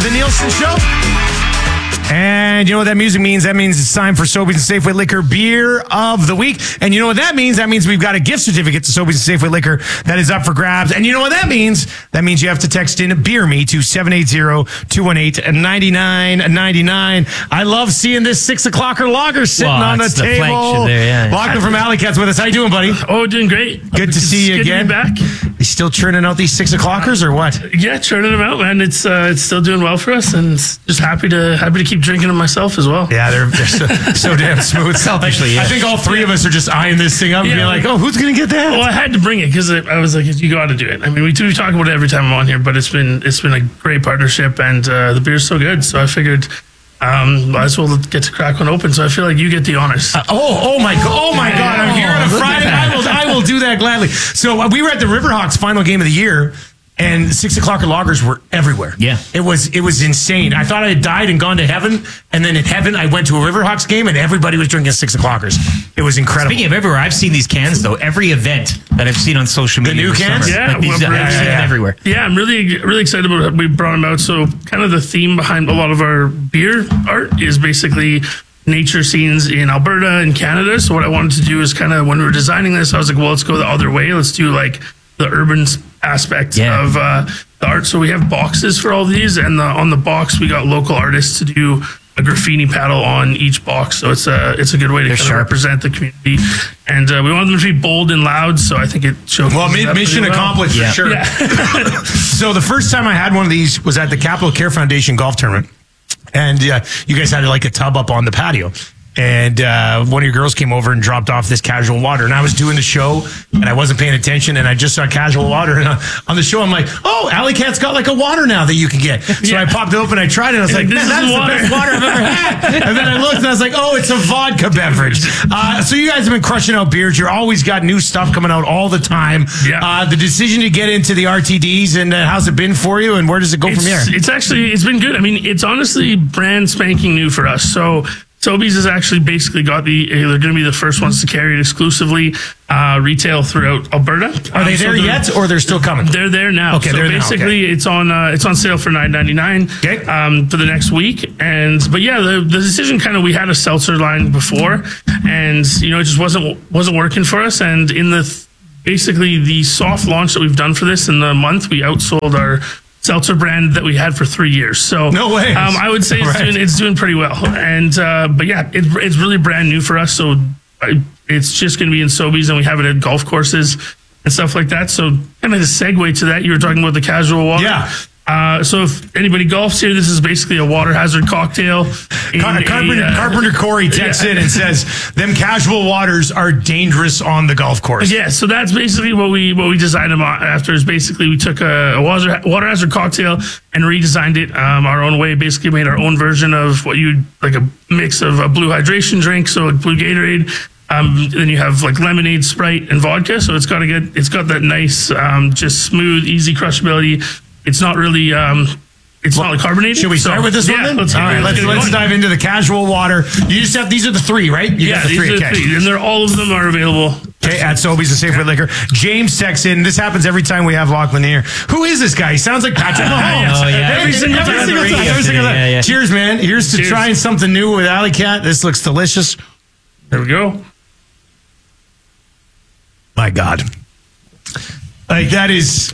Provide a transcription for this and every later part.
The Nielsen Show. And you know what that music means? That means it's time for Sobeys and Safeway Liquor Beer of the Week. And you know what that means? That means we've got a gift certificate to Sobeys and Safeway Liquor that is up for grabs. And you know what that means? That means you have to text in Beer Me to 780-218-9999. I love seeing this 6 o'clocker lager sitting on the table. Lachlan from Alley Cats with us. How you doing, buddy? Oh, doing great. Good to see you again. Good to be back. You still churning out these 6 o'clockers or what? Yeah, churning them out, man. It's still doing well for us, and just happy to keep drinking them myself as well. Yeah, they're so damn smooth. Selfishly, yeah. I think all three of us are just eyeing this thing up and being like, oh, who's going to get that? Well, I had to bring it because I was like, you got to do it. I mean, we talk about it every time I'm on here, but it's been a great partnership, and the beer's so good. So I figured might as well get to crack one open. So I feel like you get the honors. Oh my God! I'm here on a Friday. I will do that gladly. So we were at the Riverhawks final game of the year. And 6 o'clocker lagers were everywhere. Yeah. It was insane. I thought I had died and gone to heaven. And then in heaven, I went to a Riverhawks game and everybody was drinking 6 o'clockers. It was incredible. Speaking of everywhere, I've seen these cans, though. Every event that I've seen on social media. The new cans? Yeah. I've seen them everywhere. Yeah, I'm really, really excited about it. We brought them out. So kind of the theme behind a lot of our beer art is basically nature scenes in Alberta and Canada. So what I wanted to do is kind of, when we were designing this, I was like, well, let's go the other way. Let's do like the urban aspect of the art. So we have boxes for all these, and on the box we got local artists to do a graffiti paddle on each box. So it's a good way to kind of represent the community. And we wanted them to be bold and loud, so I think it showed. Well, mission accomplished for sure. Yeah. So the first time I had one of these was at the Capital Care Foundation golf tournament, and you guys had like a tub up on the patio. And one of your girls came over and dropped off this Casual Water. And I was doing the show, and I wasn't paying attention, and I just saw Casual Water. And on the show, I'm like, oh, Alley Cat's got like a water now that you can get. So I popped it open, I tried it, and I was like, man, that's the best water I've ever had. And then I looked, and I was like, oh, it's a vodka beverage. So you guys have been crushing out beers. You're always got new stuff coming out all the time. Yeah. The decision to get into the RTDs, and how's it been for you, and where does it go from here? It's been good. I mean, it's honestly brand spanking new for us. So Sobeys has actually basically got they're going to be the first ones to carry it exclusively retail throughout Alberta. Are they there yet, or they're still coming? They're there now. Okay, so they're basically now. Okay. it's on sale for $9.99 for the next week. But yeah, the decision kind of, we had a seltzer line before, and it just wasn't working for us. And in basically the soft launch that we've done for this in the month, we outsold our seltzer brand that we had for 3 years. So no way. I would say it's doing pretty well. And but yeah, it's really brand new for us. So it's just going to be in Sobeys, and we have it at golf courses and stuff like that. So kind of a segue to that, you were talking about the Casual Water. Yeah. So if anybody golfs here, this is basically a water hazard cocktail. Carpenter Corey texts in and says, them Casual Waters are dangerous on the golf course. Yeah, so that's basically what we designed them after. Is basically we took a water hazard cocktail and redesigned it our own way. Basically made our own version of what you'd like, a mix of a blue hydration drink, so like blue Gatorade. Then you have like lemonade, Sprite, and vodka. So it's got that nice, just smooth, easy crushability. It's not really, it's not like carbonated. Should we start with this one then? Let's dive into the Casual Water. You just have, these are the three, right? These are the three. And all of them are available. Okay, at Sobeys and Safeway Liquor. James texts in. This happens every time we have Lachlan here. Who is this guy? He sounds like Patrick Mahomes. Every single time. Cheers, man. Here's to trying something new with Alley Cat. This looks delicious. There we go. My God. Like, that is...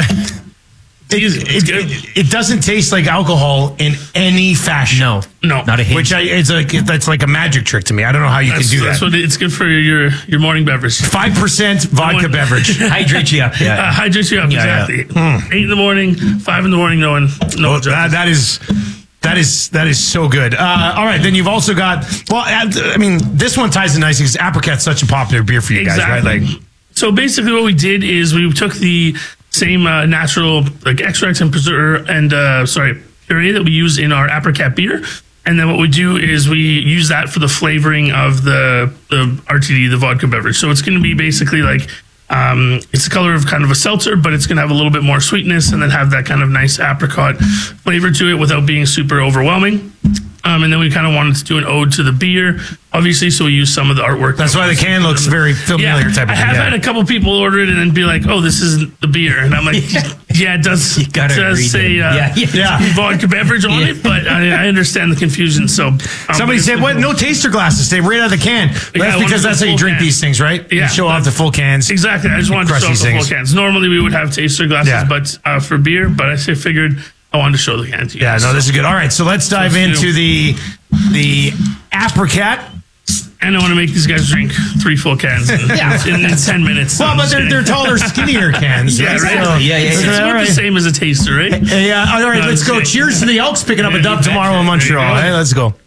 It doesn't taste like alcohol in any fashion. No, not a hint. That's like a magic trick to me. I don't know how you can do that. That's what it's good for your morning beverage. 5% vodka beverage. Hydrate you up. Hydrate you up, exactly. 8 in the morning, 5 in the morning, that is so good. All right, then you've also got, this one ties in nicely because Apricot's such a popular beer for you guys, right? So basically what we did is we took the same natural extract and puree that we use in our Apricot beer, and then what we do is we use that for the flavoring of the RTD, the vodka beverage. So it's going to be basically like it's the color of kind of a seltzer, but it's going to have a little bit more sweetness and then have that kind of nice apricot flavor to it without being super overwhelming. And then we kind of wanted to do an ode to the beer, obviously. So we used some of the artwork. That's why the can looks very familiar type of I thing. have had a couple people order it and then be like, "Oh, this isn't the beer," and I'm like, "Yeah, it does. You gotta does read say it. vodka beverage on it," but I understand the confusion. So Somebody said, "What? No taster glasses? They right out of the can." That's because that's how you drink these things, right? Yeah, You show off the full cans. Exactly. I just wanted to Crush show off these the full things. cans. Normally we would have taster glasses, Yeah. but for beer. But I figured I wanted to show the cans. Yeah, no, this is good. All right, so let's dive into the apricot. And I want to make these guys drink 3 full cans in 10 minutes. Well, I'm but just they're kidding. taller, skinnier cans. Yeah, right? right. So- It's all about right. the same as a taster, right? Yeah, all right, No, let's I'm go. just Cheers to the Elks picking up a Yeah, dub you tomorrow betcha. in Montreal. There you go. All right, let's go.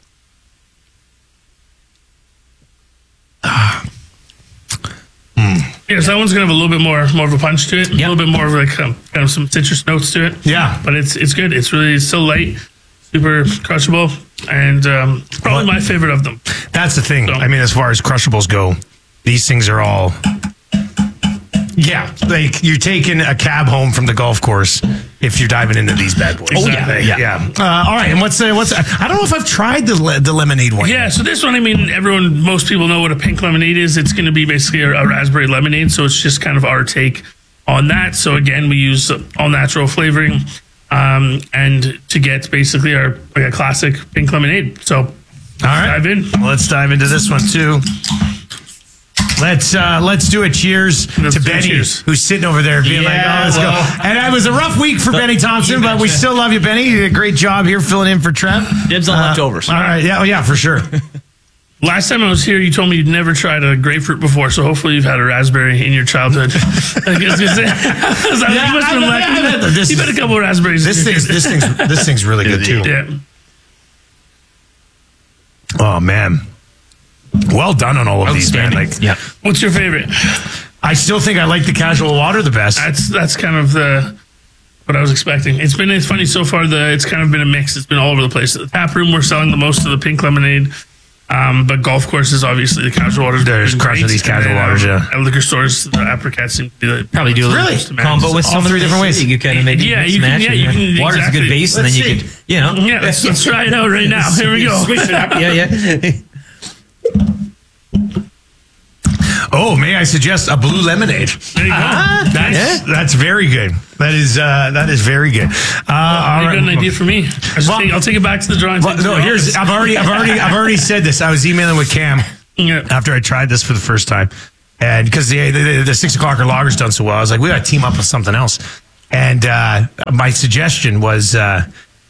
Yeah, so that one's gonna have a little bit more of a punch to it. A little bit more of like kind of some citrus notes to it. Yeah. but it's good. It's so light, super crushable, and probably my favorite of them. That's the thing. So- I mean, as far as crushables go, these things are all. Yeah, like you're taking a cab home from the golf course if you're diving into these bad boys. Exactly. yeah. All right, and what's I don't know if I've tried the lemonade one. Yeah, so this one, I mean, most people know what a pink lemonade is. It's going to be basically a raspberry lemonade, so it's just kind of our take on that. So again, we use all natural flavoring, and to get basically our a classic pink lemonade. So, All right, dive in. Let's dive into this one too. Let's do a cheers Let's to do a Benny, cheers. who's sitting over there being like, "Oh, let's go." And it was a rough week for Benny Thompson, but we still love you, Benny. You did a great job here filling in for Trev. Dibs on leftovers. All right, yeah, for sure. Last time I was here, you told me you'd never tried a grapefruit before, so hopefully you've had a raspberry in your childhood. I was gonna say, you must have been lucky. This- You've had a couple of raspberries. This thing's really good too. Yeah. Oh man, well done on all of these, man. Like, Yeah. What's your favorite? I still think I like the casual water the best. That's kind of what I was expecting. It's funny so far. It's kind of been a mix. It's been all over the place. At the tap room, we're selling the most of the pink lemonade. But golf courses, obviously, the casual waters. They're just crushing these casual waters, yeah. At liquor stores, the apricots seem to be Probably do a little Really? combo with All some three different ways. You kind of maybe Yeah, mix you and can- match. yeah, you can- Water's a exactly. good base, and then Let's you see. could, you know. Yeah, let's try it out right now. Here we go. Yeah. Oh, may I suggest a blue lemonade? There you go. That's very good. That is very good. All You right. got an idea for me? I'll take it back to the drawing. Well, no, here's I've already said this. I was emailing with Cam Yeah. after I tried this for the first time, and because the 6 o'clocker lager's done so well, I was like, we got to team up with something else. And my suggestion was the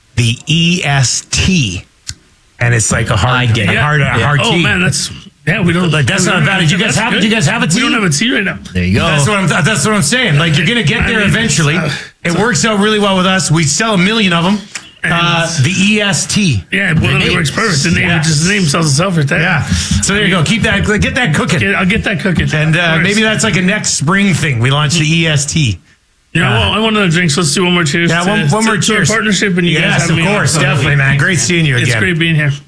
EST, and it's like a hard, I get it. hard Oh tea. man, we don't Like, that's not bad. Did you guys have it? Do you guys have a We tea? don't have a tea right now. There you go. That's what I'm saying. Like, you're gonna get there I mean, eventually. It works out really well with us. We sell 1 million of them. The EST. Yeah, well, then it works perfect. The name, the name sells itself right there. Yeah. So there you go. Get that cooking. I'll get that cooking. And Of course. maybe that's like a next spring thing. We launched the EST. You know, I want another drink, so let's do one more cheers. Yeah, to- one more to cheers. our partnership, and you guys Yes, having of me on. course. So Definitely, man. Great seeing you It's again. great being here.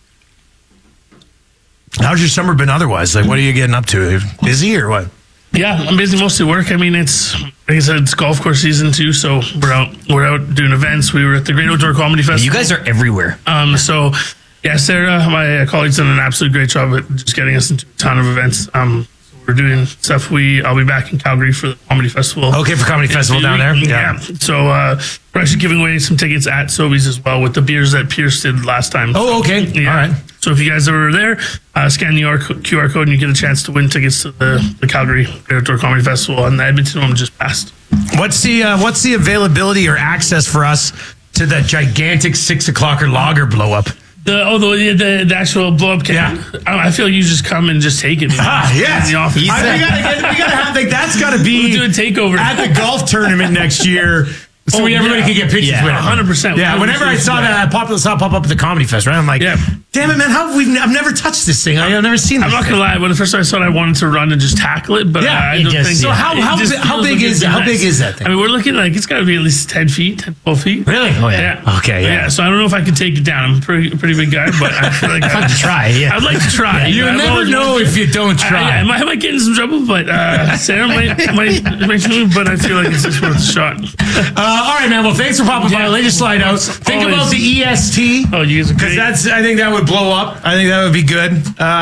How's your summer been otherwise? Like, what are you getting up to? Busy or what? Yeah, I'm busy mostly work. I mean, it's like I said, it's golf course season too, so we're out doing events. We were at the Great Outdoor Comedy Festival. You guys are everywhere. So yeah, Sarah, my colleague's done an absolute great job at just getting us into a ton of events. So we're doing stuff. I'll be back in Calgary for the comedy festival. Okay, for Comedy Festival down there? Yeah. So we're actually giving away some tickets at Sobeys as well with the beers that Pierce did last time. Oh, okay. Yeah. All right. So if you guys are there, scan the QR code and you get a chance to win tickets to the Calgary Great Outdoor Comedy Festival, and the Edmonton one just passed. What's the availability or access for us to the gigantic 6 o'clocker lager blow up? The actual blow up can. Yeah. I feel you just come and just take it. Yes. In the office. We gotta have like that's gotta be We'll do a takeover at the golf tournament next year. So everybody can get pictures with it. 100%. Yeah, whenever I saw that, I saw it pop up at the Comedy Fest, right? I'm like, Yeah. Damn it, man! I've never touched this thing. I've never seen. I'm not gonna lie. When the first time I saw it, I wanted to run and just tackle it, but I don't think. So how big is that thing? I mean, we're looking like it's got to be at least 10 feet, 12 feet. Really? Oh yeah. Okay. Yeah. So I don't know if I can take it down. I'm a pretty big guy, but I feel like I'd like to try. Yeah. I'd like to try. You never know if you don't try. I might get in some trouble, but Sarah might do it, but I feel like it's just worth a shot. All right, man. Well, thanks for popping by. Latest slide out. Think about the EST. Oh, you guys are great. Because I think that would blow up. I think that would be good.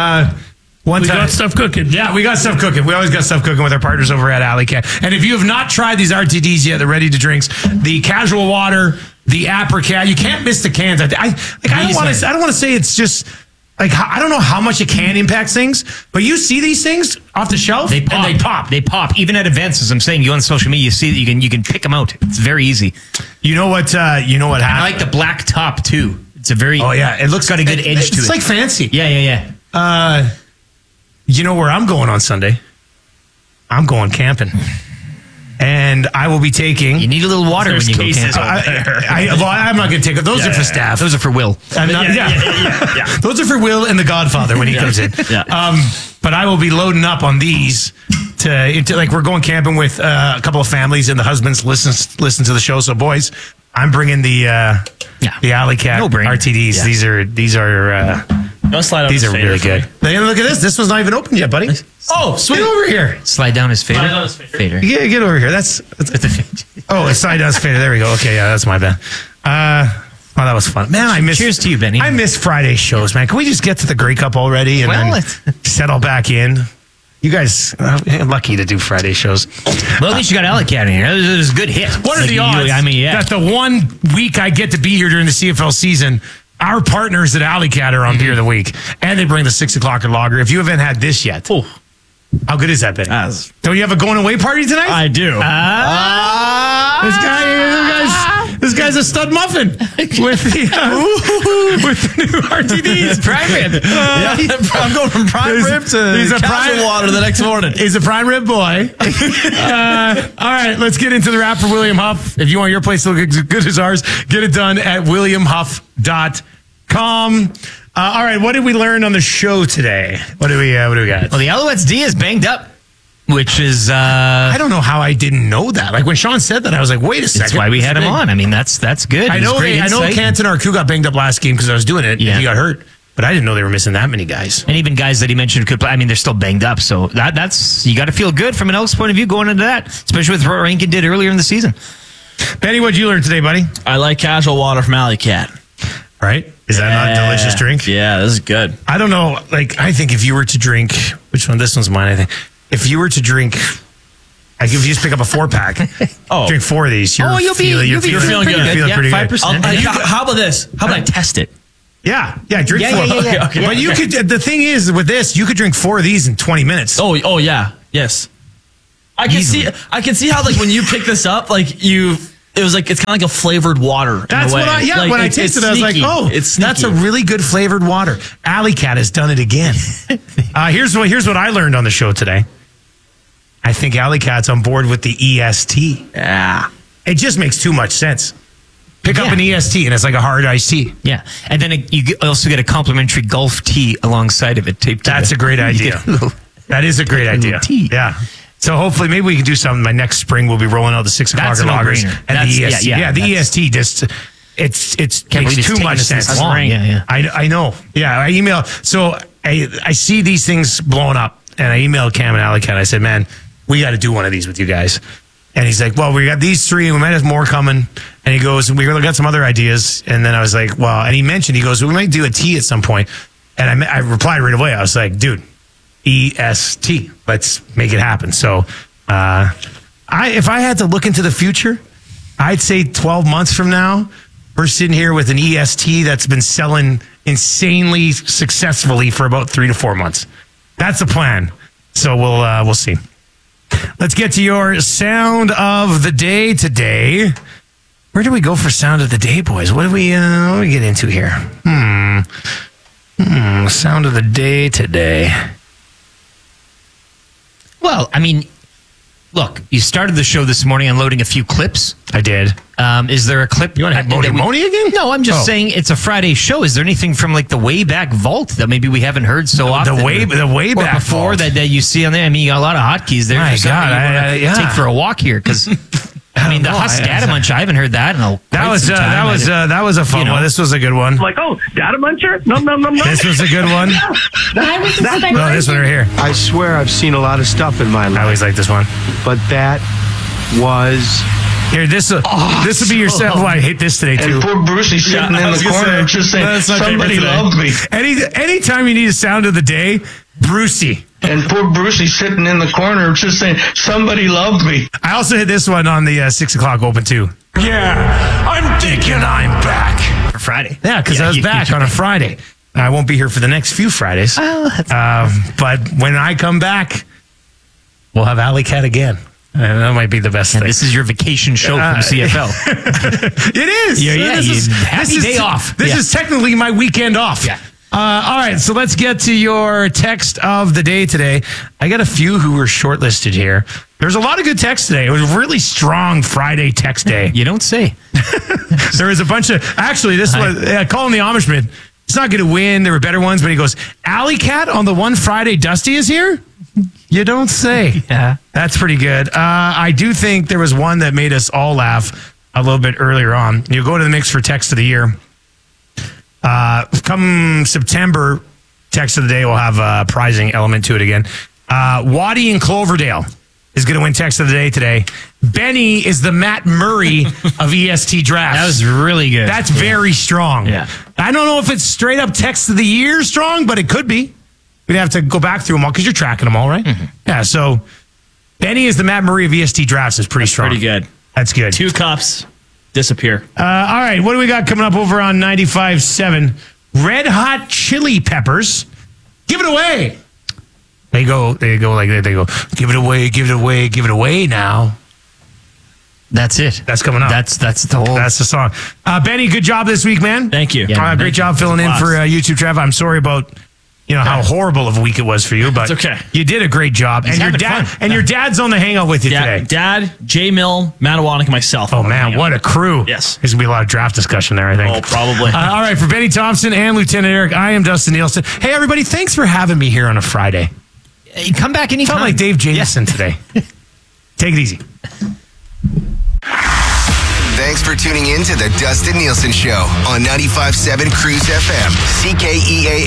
We got stuff cooking. Yeah, we got stuff cooking. We always got stuff cooking with our partners over at Alley Cat. And if you have not tried these RTDs yet, the ready to drinks, the casual water, the apricot, you can't miss the cans. I don't want to say it's just like, I don't know how much a can impacts things, but you see these things off the shelf They pop. They pop. Even at events, as I'm saying, you on social media, you see that you can pick them out. It's very easy. You know what happened? I like the black top too. It's a very it looks got a good edge to it. It's like fancy. Yeah. You know where I'm going on Sunday? I'm going camping. And I will be taking... You need a little water when you go camping. I'm not going to take it. Those are for staff. Those are for Will. Yeah. Those are for Will and the Godfather when he comes in. But I will be loading up on these into like we're going camping with a couple of families and the husbands listen to the show. So boys, I'm bringing the Alley Cat RTDs. Yeah. These are Don't slide out. These are really good. Look at this. This one's not even opened yet, buddy. Oh, sweet. Get over here. Slide down his fader. Yeah, get over here. That's it's slide down his fader. There we go. Okay, yeah, that's my bad. That was fun. Man, I miss... Cheers to you, Benny. I miss Friday shows, man. Can we just get to the Grey Cup already and then settle back in? You guys are lucky to do Friday shows. Well, at least you got Alley Cat in here. It was a good hit. What are the odds that the 1 week I get to be here during the CFL season, our partners at Alley Cat are on Beer of the Week, and they bring the 6 o'clock lager. If you haven't had this yet, how good is that, Benny? Don't you have a going away party tonight? I do. This guy's a stud muffin with the new RTDs. Prime rib. I'm going from prime rib to casual water the next morning. He's a prime rib boy. All right, let's get into the wrap for William Huff. If you want your place to look as good as ours, get it done at williamhuff.com. All right, what did we learn on the show today? What do we got? Well, the Alouettes D is banged up, which is... I don't know how I didn't know that. Like when Sean said that, I was like, wait a second. That's why we had him on. I mean, that's good. I know Canton Arcu got banged up last game because I was doing it. Yeah. And he got hurt. But I didn't know they were missing that many guys. And even guys that he mentioned could play. I mean, they're still banged up. So that's you got to feel good from an Elks point of view going into that, especially with what Rankin did earlier in the season. Benny, what'd you learn today, buddy? I like casual water from Alley Cat. Right? Is that not a delicious drink? Yeah, this is good. I don't know. Like, I think if you were to drink, which one? This one's mine, I think. If you were to drink, like if you just pick up a 4-pack, drink 4 of these, you're feeling good. You're feeling pretty 5%. good. How about this? How about I test it? Yeah, drink 4. Okay. But you could. The thing is, with this, you could drink 4 of these in 20 minutes. Oh yeah, yes. I can see how like when you pick this up, like it was like it's kind of like a flavored water. That's what when I tasted it, I was like, that's a really good flavored water. Alley Cat has done it again. Here's what I learned on the show today. I think Alley Cat's on board with the EST. Yeah, it just makes too much sense. Pick up an EST and it's like a hard iced tea. Yeah, and then you also get a complimentary Gulf tea alongside of it. That's a great idea. That is a great idea. Yeah. So hopefully, maybe we can do something. My next spring, we'll be rolling out the 6 o'clock lagers and the EST. The EST just it makes too much sense. I know. Yeah, I email. So I see these things blowing up, and I emailed Cam and Alley Cat. I said, man, we got to do one of these with you guys. And he's like, well, we got these 3, and we might have more coming. And he goes, we got some other ideas. And then I was like, well, and he mentioned, he goes, we might do a tea at some point. And I replied right away. I was like, dude, EST. Let's make it happen. So if I had to look into the future, I'd say 12 months from now, we're sitting here with an EST that's been selling insanely successfully for about 3 to 4 months. That's the plan. So we'll see. Let's get to your sound of the day today. Where do we go for sound of the day, boys? What do we get into here? Sound of the day today. Well, I mean, look, you started the show this morning unloading a few clips. I did. Is there a clip? You want to have Moni Moni again? No, I'm just saying it's a Friday show. Is there anything from like the way back vault that maybe we haven't heard so often? The way back before vault. that you see on there. I mean, you got a lot of hotkeys there. My for something God, you wanna yeah. take for a walk here because. I mean, the Husk Data Munch. I haven't heard that in that was a fun one. This was a good one. Like, oh, Data Muncher? No. This was a good one. No, this one right here. I swear I've seen a lot of stuff in my I life, always like this one. but that was... Here, this will be your set. Oh, I hate this today too. And poor Brucey sitting in the corner just saying, somebody loved me. Anytime you need a sound of the day, Brucey. And poor Brucey sitting in the corner just saying, somebody loved me. I also hit this one on the 6 o'clock open too. Yeah, I'm thinking I'm back for Friday. Yeah, because I was back on a Friday. I won't be here for the next few Fridays. But when I come back, we'll have Alley Cat again. And that might be the best thing. This is your vacation show from CFL. It is. Happy day off. This is technically my weekend off. Yeah. All right, so let's get to your text of the day today. I got a few who were shortlisted here. There's a lot of good text today. It was a really strong Friday text day. You don't say. There was a bunch of... Actually, this was... Colin the Amishman. It's not going to win. There were better ones, but he goes, Alley Cat on the one Friday Dusty is here? You don't say. Yeah. That's pretty good. I do think there was one that made us all laugh a little bit earlier on. You go to the mix for text of the year. Come September, text of the day will have a prizing element to it again. Waddy in Cloverdale is going to win text of the day today. Benny is the Matt Murray of EST Drafts. That was really good. That's very strong. Yeah. I don't know if it's straight up text of the year strong, but it could be. We'd have to go back through them all because you're tracking them all, right? Mm-hmm. Yeah, so Benny is the Matt Murray of EST Drafts is pretty strong. Pretty good. That's good. 2 cups disappear. All right, what do we got coming up over on 95.7? Red Hot Chili Peppers. Give it away. They go like that. They go, give it away now. That's it. That's coming up. That's the whole. That's the song. Benny, good job this week, man. Thank you. Great job filling in for YouTube Trev. I'm sorry about how horrible of a week it was for you, but it's okay. You did a great job. He's and your dad's on the hangout with you today. Dad, J Mill, Manawanek, and myself. Oh man, what a crew. Yes. There's gonna be a lot of draft discussion there, I think. Oh, probably. All right, for Benny Thompson and Lieutenant Eric, I am Dustin Nielsen. Hey everybody, thanks for having me here on a Friday. Come back anytime. Felt like Dave Jameson today. Take it easy. Thanks for tuning in to the Dustin Nielsen Show on 95.7 Cruise FM, CKEA